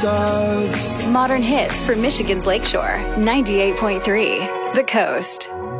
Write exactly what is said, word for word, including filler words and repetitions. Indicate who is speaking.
Speaker 1: dust.
Speaker 2: Modern hits for Michigan's Lakeshore. ninety-eight point three The Coast.